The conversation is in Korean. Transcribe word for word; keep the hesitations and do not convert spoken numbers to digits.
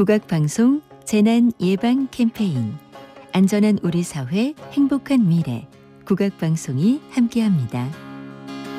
국악방송 재난 예방 캠페인 안전한 우리 사회 행복한 미래 국악방송이 함께합니다.